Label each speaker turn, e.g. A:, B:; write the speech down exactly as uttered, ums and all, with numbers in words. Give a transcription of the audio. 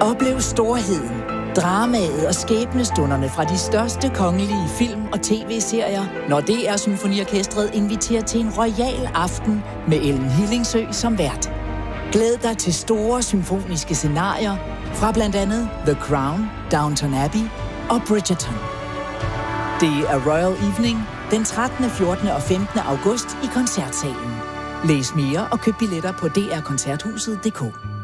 A: Oplev storheden, dramaet og skæbnestunderne fra de største kongelige film- og tv-serier, når D R Symfoniorkestret inviterer til en royal aften med Ellen Hillingsø som vært. Glæd dig til store symfoniske scenarier fra blandt andet The Crown, Downton Abbey og Bridgerton. Det er Royal Evening den trettende, fjortende og femtende august i Koncertsalen. Læs mere og køb billetter på d r koncerthuset punktum d k.